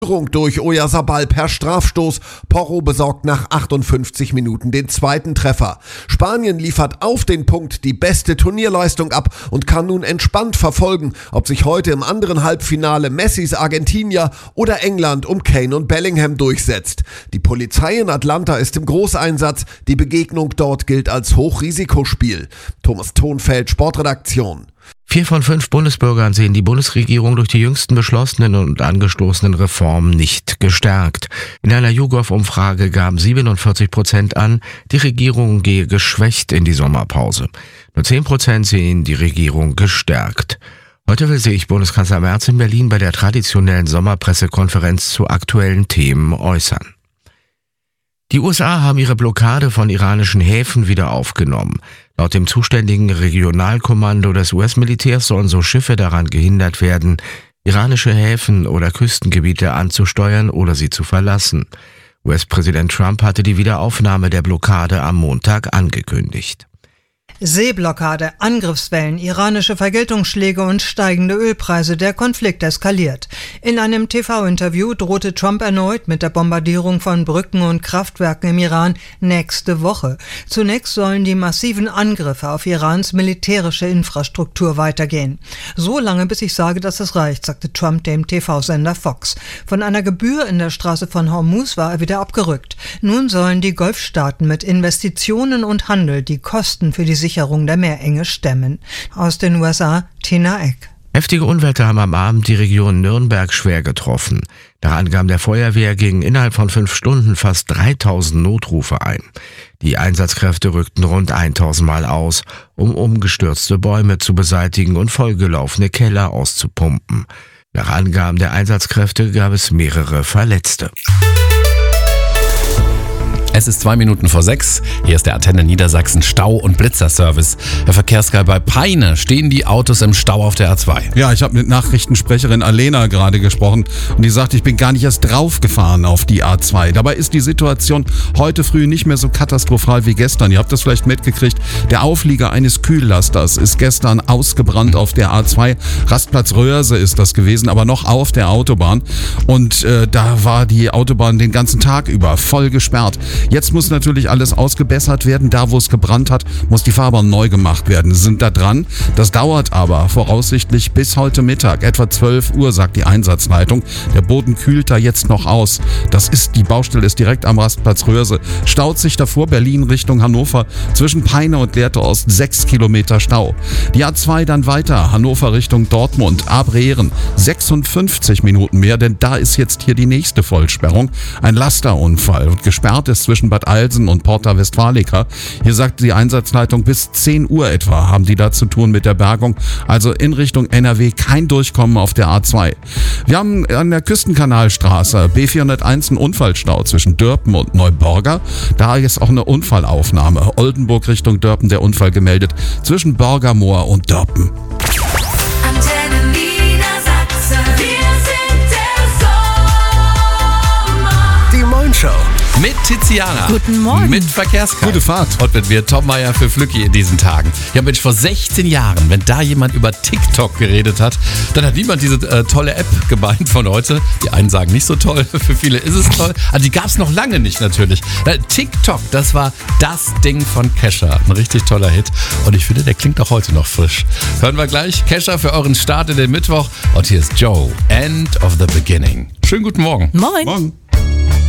Durch Oyarzabal per Strafstoß. Porro besorgt nach 58 Minuten den zweiten Treffer. Spanien liefert auf den Punkt die beste Turnierleistung ab und kann nun entspannt verfolgen, ob sich heute im anderen Halbfinale Messis Argentinier oder England um Kane und Bellingham durchsetzt. Die Polizei in Atlanta ist im Großeinsatz. Die Begegnung dort gilt als Hochrisikospiel. Thomas Thonfeld, Sportredaktion. 4 von 5 Bundesbürgern sehen die Bundesregierung durch die jüngsten beschlossenen und angestoßenen Reformen nicht gestärkt. In einer YouGov-Umfrage gaben 47% an, die Regierung gehe geschwächt in die Sommerpause. Nur 10% sehen die Regierung gestärkt. Heute will sich Bundeskanzler Merz in Berlin bei der traditionellen Sommerpressekonferenz zu aktuellen Themen äußern. Die USA haben ihre Blockade von iranischen Häfen wieder aufgenommen. Laut dem zuständigen Regionalkommando des US-Militärs sollen so Schiffe daran gehindert werden, iranische Häfen oder Küstengebiete anzusteuern oder sie zu verlassen. US-Präsident Trump hatte die Wiederaufnahme der Blockade am Montag angekündigt. Seeblockade, Angriffswellen, iranische Vergeltungsschläge und steigende Ölpreise, der Konflikt eskaliert. In einem TV-Interview drohte Trump erneut mit der Bombardierung von Brücken und Kraftwerken im Iran nächste Woche. Zunächst sollen die massiven Angriffe auf Irans militärische Infrastruktur weitergehen. So lange, bis ich sage, dass es reicht, sagte Trump dem TV-Sender Fox. Von einer Gebühr in der Straße von Hormuz war er wieder abgerückt. Nun sollen die Golfstaaten mit Investitionen und Handel die Kosten für die Sicherung der Meerenge stemmen. Aus den USA, Tina Eck. Heftige Unwetter haben am Abend die Region Nürnberg schwer getroffen. Nach Angaben der Feuerwehr gingen innerhalb von 5 Stunden fast 3000 Notrufe ein. Die Einsatzkräfte rückten rund 1000 Mal aus, um umgestürzte Bäume zu beseitigen und vollgelaufene Keller auszupumpen. Nach Angaben der Einsatzkräfte gab es mehrere Verletzte. Es ist 2 Minuten vor 6. Hier ist der Antenne Niedersachsen Stau- und Blitzerservice. Herr Verkehrsguy, bei Peine stehen die Autos im Stau auf der A2. Ja, ich habe mit Nachrichtensprecherin Alena gerade gesprochen und die sagt, ich bin gar nicht erst draufgefahren auf die A2. Dabei ist die Situation heute früh nicht mehr so katastrophal wie gestern. Ihr habt das vielleicht mitgekriegt. Der Auflieger eines Kühllasters ist gestern ausgebrannt auf der A2. Rastplatz Röhrse ist das gewesen, aber noch auf der Autobahn. Und da war die Autobahn den ganzen Tag über voll gesperrt. Jetzt muss natürlich alles ausgebessert werden. Da, wo es gebrannt hat, muss die Fahrbahn neu gemacht werden. Sie sind da dran. Das dauert aber voraussichtlich bis heute Mittag. Etwa 12 Uhr, sagt die Einsatzleitung. Der Boden kühlt da jetzt noch aus. Die Baustelle ist direkt am Rastplatz Röhrse. Staut sich davor Berlin Richtung Hannover. Zwischen Peine und Lehrte-Ost 6 Kilometer Stau. Die A2 dann weiter. Hannover Richtung Dortmund. Abrehren 56 Minuten mehr, denn da ist jetzt hier die nächste Vollsperrung. Ein Lasterunfall und gesperrt ist zwischen Bad Alsen und Porta Westfalica. Hier sagt die Einsatzleitung, bis 10 Uhr etwa haben die da zu tun mit der Bergung. Also in Richtung NRW kein Durchkommen auf der A2. Wir haben an der Küstenkanalstraße B401 einen Unfallstau zwischen Dörpen und Neuburger. Da ist auch eine Unfallaufnahme. Oldenburg Richtung Dörpen, der Unfall gemeldet zwischen Burgermoor und Dörpen. Antenne Niedersachsen, wir sind der Sommer. Die Moin-Show. Mit Tiziana. Guten Morgen. Mit Verkehrsguy. Gute Fahrt. Und mit mir, Tom Meier für Flücki in diesen Tagen. Ja Mensch, vor 16 Jahren, wenn da jemand über TikTok geredet hat, dann hat niemand diese tolle App gemeint von heute. Die einen sagen nicht so toll, für viele ist es toll. Also die gab es noch lange nicht natürlich. TikTok, das war das Ding von Kesha. Ein richtig toller Hit. Und ich finde, der klingt auch heute noch frisch. Hören wir gleich. Kesha für euren Start in den Mittwoch. Und hier ist Joe, End of the Beginning. Schönen guten Morgen. Moin. Morgen.